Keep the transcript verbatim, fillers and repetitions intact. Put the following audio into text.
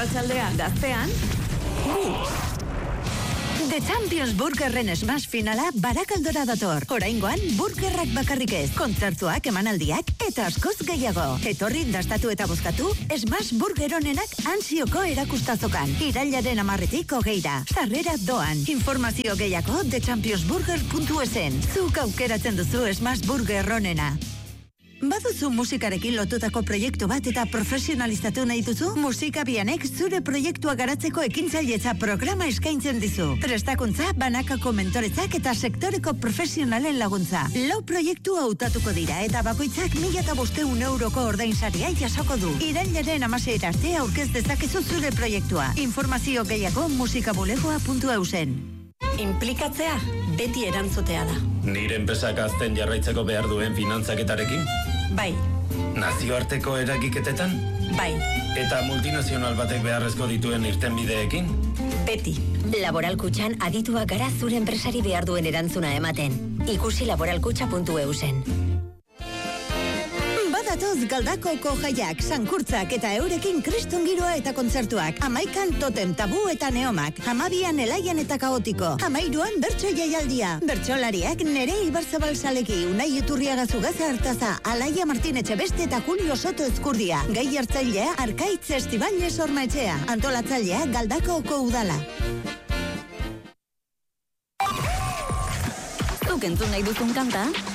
arratsaldean gaztean. The Champions Burgerren smash finala Barakaldora dator. Oraingoan burgerrak bakarrik ez, kontzertuak, emanaldiak eta askoz gehiago. Etorri dastatu eta bozkatu Smash Burger onenak ansioko erakustazokan. Irailaren hamarretik hogeira. Sarrera doan. Informazio gehiago the champions burger puntu esen. Zuk aukeratzen duzu Smash Burger onena. Baduzu musikarekin lotutako proiektu bat eta profesionalizatu nahi duzu? Musika Bianek zure proiektua garatzeko ekintzailetza programa eskaintzen dizu. Prestakuntza, banakako mentoretzak eta sektoreko profesionalen laguntza. Lau proiektu hautatuko dira eta bakoitzak mila eta bosteun euroko ordainsaria jasoko du. Irailaren amaseira arte aurkez dezakezu zure proiektua. Informazio gehiago musikabulegoa puntu eusen. Inplikatzea beti erantzutea da. Nire enpresak azten jarraitzeko behar duen finantzaketarekin? Bai. Nazioarteko eragiketetan? Bai. Eta multinazional batek beharrezko dituen irtenbideekin? Beti. Laboral Kutxan adituak gara zure enpresari behar duen erantzuna ematen. Ikusi laboralkutxa puntu eusen. Badatoz Galdakoko jaiak, sankurtzak eta eurekin kriston giroa eta kontzertuak. Hamaikan Totem, Tabu eta Neomak. Hamabian Elaian eta Kaotiko. Hamairuan Bertso jaialdia. Bertsolariak Nere Ibarzabal Saleki, Unai Iturriaga Zugaza Artaza, Alaia Martin Etxebeste eta Julio Soto Ezkurdia. Gai hartzailea Arkaitz Estibailez Ormaetxea. Antolatzailea Galdakoko Udala. Zuk entzun nahi duzun kanta?